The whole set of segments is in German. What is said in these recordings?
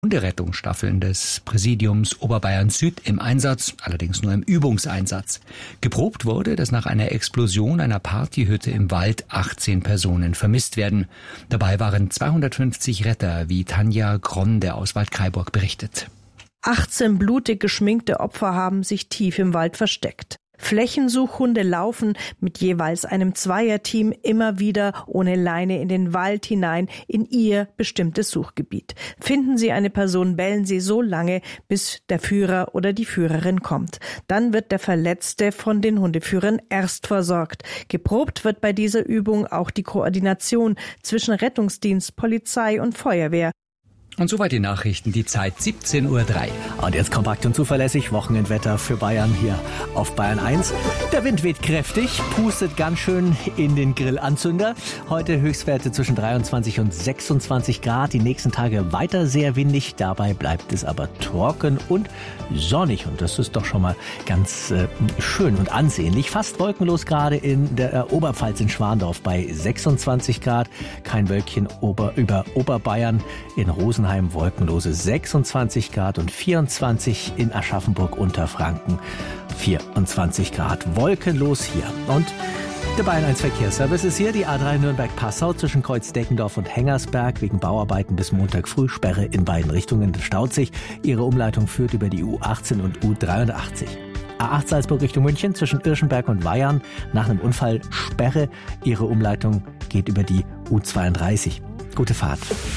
Hunderettungsstaffeln des Präsidiums Oberbayern Süd im Einsatz, allerdings nur im Übungseinsatz. Geprobt wurde, dass nach einer Explosion einer Partyhütte im Wald 18 Personen vermisst werden. Dabei waren 250 Retter, wie Tanja Gronde aus Waldkraiburg berichtet. 18 blutig geschminkte Opfer haben sich tief im Wald versteckt. Flächensuchhunde laufen mit jeweils einem Zweierteam immer wieder ohne Leine in den Wald hinein in ihr bestimmtes Suchgebiet. Finden sie eine Person, bellen sie so lange, bis der Führer oder die Führerin kommt. Dann wird der Verletzte von den Hundeführern erst versorgt. Geprobt wird bei dieser Übung auch die Koordination zwischen Rettungsdienst, Polizei und Feuerwehr. Und soweit die Nachrichten, die Zeit 17:03 Uhr. Und jetzt kompakt und zuverlässig Wochenendwetter für Bayern hier auf Bayern 1. Der Wind weht kräftig, pustet ganz schön in den Grillanzünder. Heute Höchstwerte zwischen 23 und 26 Grad. Die nächsten Tage weiter sehr windig. Dabei bleibt es aber trocken und sonnig. Und das ist doch schon mal ganz schön und ansehnlich. Fast wolkenlos gerade in der Oberpfalz in Schwandorf bei 26 Grad. Kein Wölkchen über Oberbayern. In Rosenheim wolkenlose 26 Grad und 24 in Aschaffenburg Unterfranken 24 Grad. Wolkenlos hier. Und der Bayern 1 Verkehrsservice ist hier. Die A3 Nürnberg-Passau zwischen Kreuz-Deckendorf und Hengersberg wegen Bauarbeiten bis Montag früh. Sperre in beiden Richtungen. Das staut sich. Ihre Umleitung führt über die U18 und U83. A8 Salzburg Richtung München zwischen Irschenberg und Weyarn. Nach einem Unfall Sperre. Ihre Umleitung geht über die U32. Gute Fahrt.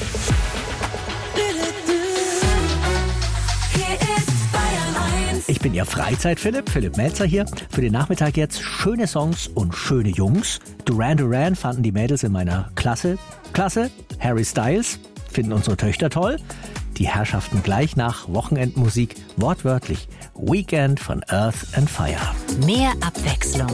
Ich bin Ihr Philipp Melzer hier. Für den Nachmittag jetzt schöne Songs und schöne Jungs. Duran Duran fanden die Mädels in meiner Klasse. Harry Styles finden unsere Töchter toll. Die Herrschaften gleich nach Wochenendmusik, wortwörtlich Weekend von Earth and Fire. Mehr Abwechslung